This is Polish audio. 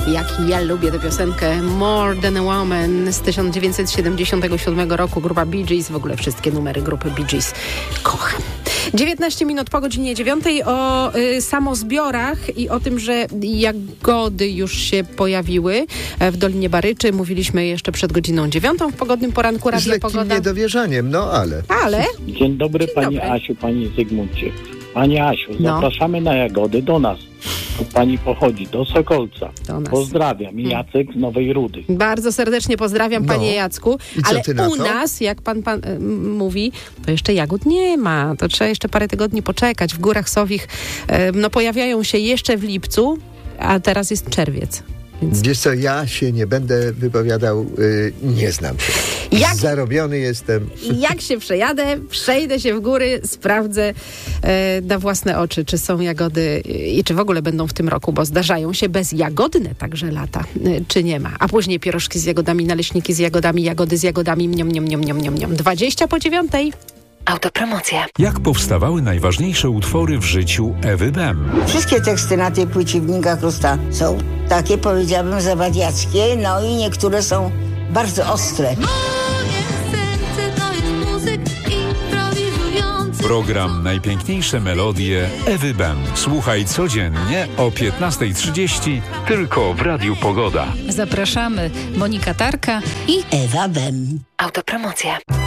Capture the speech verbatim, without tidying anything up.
Jak ja lubię tę piosenkę. More Than a Woman z tysiąc dziewięćset siedemdziesiątego siódmego roku. Grupa Bee Gees, w ogóle wszystkie numery grupy Bee Gees kocham. dziewiętnaście minut po godzinie dziewiątej o y, samozbiorach i o tym, że jagody już się pojawiły w Dolinie Baryczy. Mówiliśmy jeszcze przed godziną dziewiątą w pogodnym poranku. Radio Z lekkim Pogoda. niedowierzaniem, no ale. Ale? Dzień dobry Dzień Pani dobry. Asiu, Pani Zygmuncie. Pani Asiu, No. zapraszamy na jagody do nas. Pani pochodzi do Sokolca. Do nas. Pozdrawiam. Jacek z Nowej Rudy. Bardzo serdecznie pozdrawiam, No. panie Jacku. I co Ale ty na u to? nas, jak pan, pan y, mówi, to jeszcze jagód nie ma. To trzeba jeszcze parę tygodni poczekać. W Górach Sowich y, no, pojawiają się jeszcze w lipcu, a teraz jest czerwiec. Więc Wiesz co, ja się nie będę wypowiadał, yy, nie znam się. Jak- Zarobiony jestem. jak się przejadę, przejdę się w góry, sprawdzę e, na własne oczy, czy są jagody e, i czy w ogóle będą w tym roku, bo zdarzają się bezjagodne także lata, e, czy nie ma. A później pierożki z jagodami, naleśniki z jagodami, jagody z jagodami, mniam, mniam, mniam, mniam, mniam, mniam. dwadzieścia po dziewiątej. Autopromocja. Jak powstawały najważniejsze utwory w życiu Ewy Bem? Wszystkie teksty na tej płycie Wnika Krusta są takie, powiedziałabym, zawadiackie, no i niektóre są bardzo ostre. Moje serce to jest muzyk improwizujący. Program Najpiękniejsze melodie Ewy Bem. Słuchaj codziennie o piętnasta trzydzieści tylko w Radiu Pogoda. Zapraszamy Monika Tarka i Ewa Bem. Autopromocja.